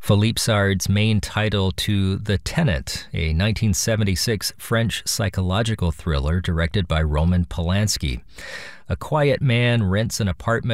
Philippe Sard's main title to The Tenant, a 1976 French psychological thriller directed by Roman Polanski. A quiet man rents an apartment